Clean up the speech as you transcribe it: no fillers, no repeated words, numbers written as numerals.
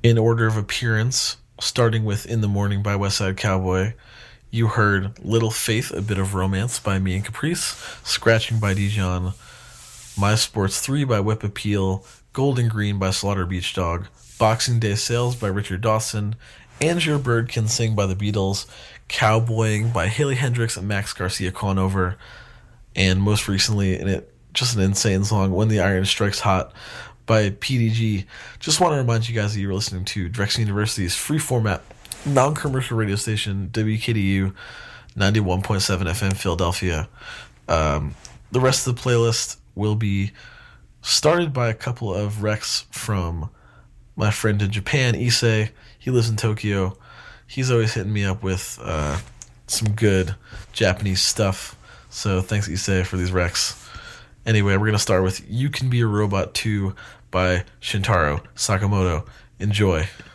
In order of appearance, starting with In the Morning by West Side Cowboy, you heard Little Faith, A Bit of Romance by Me and Caprice, Scratching by Dijon, My Sports 3 by Whip Appeal, Golden Green by Slaughter Beach Dog, Boxing Day Sales by Richard Dawson, And Your Bird Can Sing by the Beatles, Cowboying by Haley Hendrix and Max Garcia Conover, and most recently, in it, just an insane song, When the Iron Strikes Hot by PDG. Just want to remind you guys that you're listening to Drexel University's free format, non-commercial radio station, WKDU 91.7 FM Philadelphia. The rest of the playlist will be started by a couple of recs from my friend in Japan, Issei. He lives in Tokyo. He's always hitting me up with some good Japanese stuff. So thanks, Issei, for these recs. Anyway, we're going to start with You Can Be a Robot 2 by Shintaro Sakamoto. Enjoy.